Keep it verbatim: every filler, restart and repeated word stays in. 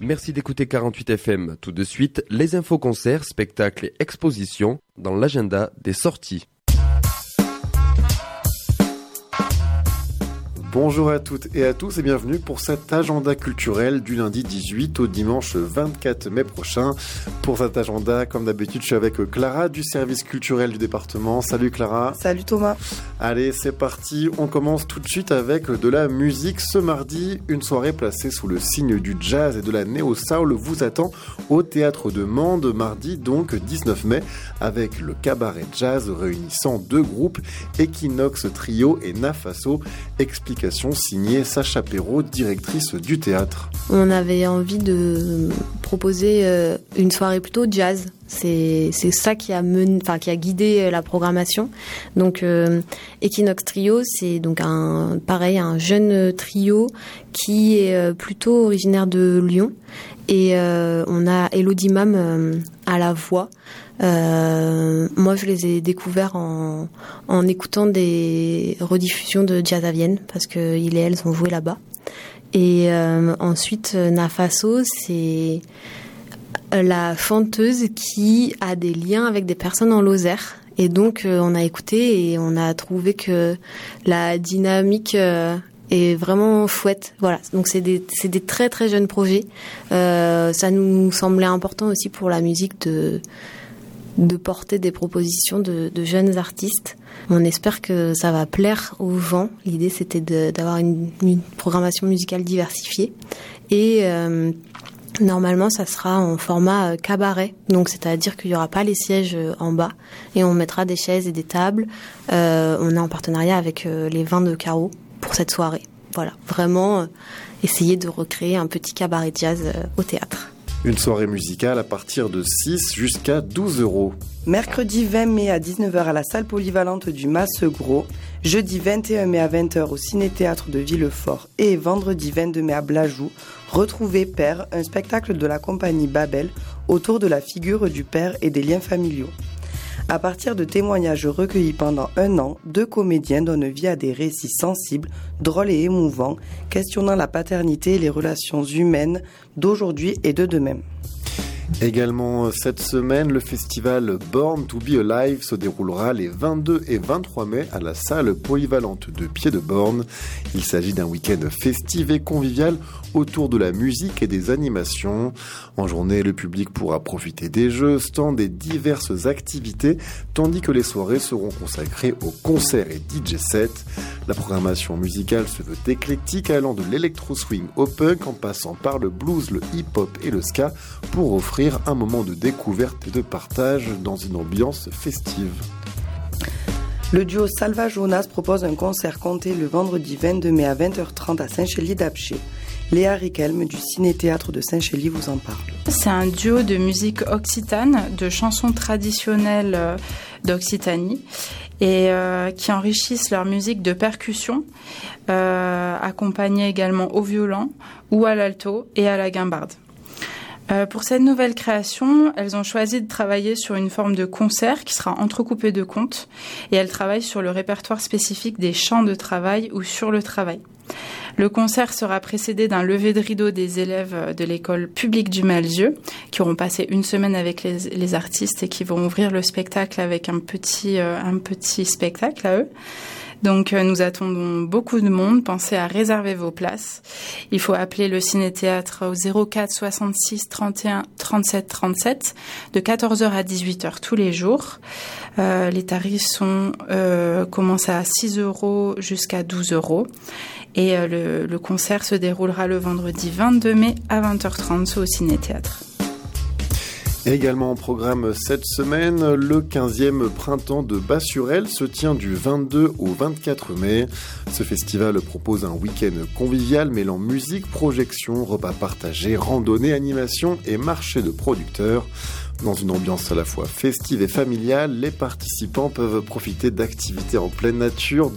Merci d'écouter quarante-huit F M. Tout de suite, les infos concerts, spectacles et expositions dans l'agenda des sorties. Bonjour à toutes et à tous et bienvenue pour cet agenda culturel du lundi dix-huit au dimanche vingt-quatre mai prochain. Pour cet agenda, comme d'habitude, je suis avec Clara du service culturel du département. Salut Clara. Salut Thomas. Allez, c'est parti. On commence tout de suite avec de la musique. Ce mardi, une soirée placée sous le signe du jazz et de la néo-soul vous attend au Théâtre de Mende, mardi donc dix-neuf mai, avec le cabaret jazz réunissant deux groupes, Equinox Trio et Nafaso. Explication signée Sacha Perrault, directrice du théâtre. On avait envie de proposer euh, une soirée plutôt jazz. C'est, c'est ça qui a, mené, enfin, qui a guidé la programmation. Donc, euh, Equinox Trio, c'est donc un, pareil, un jeune trio qui est plutôt originaire de Lyon. Et euh, on a Elodie Mam euh, à la voix. Euh, moi, je les ai découverts en, en écoutant des rediffusions de Jazz à Vienne, parce que ils et elles ont joué là-bas. Et euh, ensuite, Nafaso, c'est la chanteuse qui a des liens avec des personnes en Lozère. Et donc, euh, on a écouté et on a trouvé que la dynamique euh, est vraiment chouette. Voilà. Donc, c'est des, c'est des très très jeunes projets. Euh, ça nous semblait important aussi pour la musique de de porter des propositions de, de jeunes artistes. On espère que ça va plaire aux gens. L'idée, c'était de, d'avoir une, une programmation musicale diversifiée. Et euh, normalement, ça sera en format cabaret. Donc, c'est-à-dire qu'il n'y aura pas les sièges en bas. Et on mettra des chaises et des tables. Euh, on est en partenariat avec euh, les Vins de Carreau pour cette soirée. Voilà, vraiment euh, essayer de recréer un petit cabaret jazz euh, au théâtre. Une soirée musicale à partir de six jusqu'à douze euros. Mercredi vingt mai à dix-neuf heures à la salle polyvalente du Massegros, jeudi vingt et un mai à vingt heures au Ciné-Théâtre de Villefort et vendredi vingt-deux mai à Blajoux, retrouvez Père, un spectacle de la compagnie Babel autour de la figure du père et des liens familiaux. À partir de témoignages recueillis pendant un an, deux comédiens donnent vie à des récits sensibles, drôles et émouvants, questionnant la paternité et les relations humaines d'aujourd'hui et de demain. Également cette semaine, le festival Born to be Alive se déroulera les vingt-deux et vingt-trois mai à la salle polyvalente de Pied-de-Born. Il s'agit d'un week-end festif et convivial autour de la musique et des animations. En journée, le public pourra profiter des jeux, stands et diverses activités, tandis que les soirées seront consacrées aux concerts et D J sets. La programmation musicale se veut éclectique, allant de l'électro-swing au punk en passant par le blues, le hip-hop et le ska pour offrir un moment de découverte et de partage dans une ambiance festive. Le duo Salva Jonas propose un concert compté le vendredi vingt-deux mai à vingt heures trente à Saint-Chély-d'Apcher. Léa Riquelme du Ciné-Théâtre de Saint-Chély vous en parle. C'est un duo de musique occitane, de chansons traditionnelles d'Occitanie et euh, qui enrichissent leur musique de percussion, euh, accompagnée également au violon ou à l'alto et à la guimbarde. Euh, pour cette nouvelle création, elles ont choisi de travailler sur une forme de concert qui sera entrecoupé de contes et elles travaillent sur le répertoire spécifique des chants de travail ou sur le travail. Le concert sera précédé d'un lever de rideau des élèves de l'école publique du Malzieu qui auront passé une semaine avec les, les artistes et qui vont ouvrir le spectacle avec un petit, euh, un petit spectacle à eux. Donc euh, nous attendons beaucoup de monde, pensez à réserver vos places. Il faut appeler le Ciné-Théâtre au zéro quatre soixante-six trente et un trente-sept trente-sept de quatorze heures à dix-huit heures tous les jours. Euh, les tarifs sont euh, commencent à six euros jusqu'à douze euros. Et euh, le, le concert se déroulera le vendredi vingt-deux mai à vingt heures trente au Ciné-Théâtre. Également en programme cette semaine, le quinzième printemps de Bas-sur-Elle se tient du vingt-deux au vingt-quatre mai. Ce festival propose un week-end convivial mêlant musique, projection, repas partagés, randonnées, animation et marché de producteurs. Dans une ambiance à la fois festive et familiale, les participants peuvent profiter d'activités en pleine nature,